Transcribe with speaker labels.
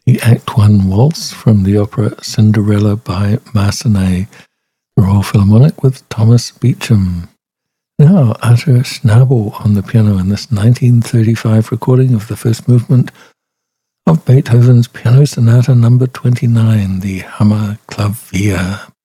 Speaker 1: the Act 1 Waltz from the opera Cinderella by Massenet, the Royal Philharmonic with Thomas Beecham. Now, Arthur Schnabel on the piano in this 1935 recording of the first movement of Beethoven's Piano Sonata No. 29, the Hammerklavier.